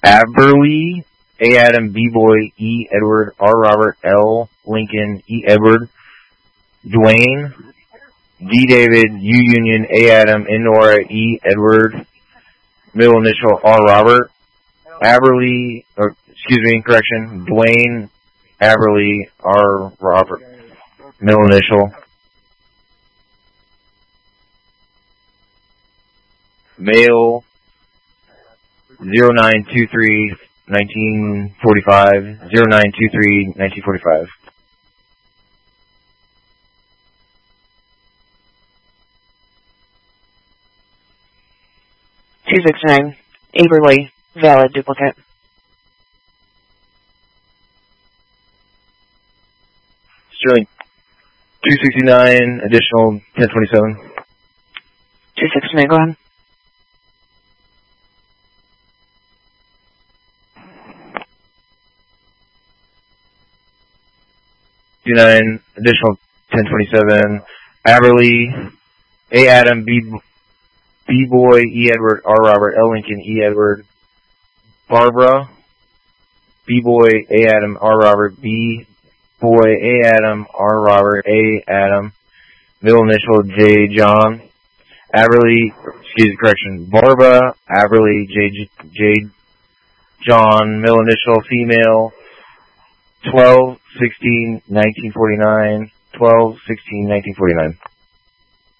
Aberly, A. Adam, B. Boy, E. Edward, R. Robert, L. Lincoln, E. Edward. Dwayne, D. David, U. Union, A. Adam, N. Nora, E. Edward. Middle initial, R. Robert. Dwayne, Aberly, R. Robert. Middle initial. Male, 0923 1945, 0923 1945. $269, Aberly, valid duplicate. Sterling, 269, additional 1027. 269, go ahead. Additional 1027. Aberly, A. Adam, B. Boy, E. Edward, R. Robert, L. Lincoln, E. Edward. Barbara, B. Boy, A. Adam, R. Robert, B. Boy, A. Adam, R. Robert, A. Adam. Middle initial, J. John. Barbara, Aberly, J. John. Middle initial, female. 12/16/1949, 12/16/1949.